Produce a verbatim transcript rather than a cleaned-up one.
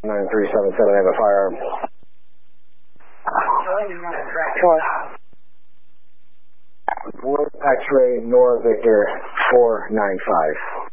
nine three seven seven, I have a firearm. X-ray Nora Victor four nine five.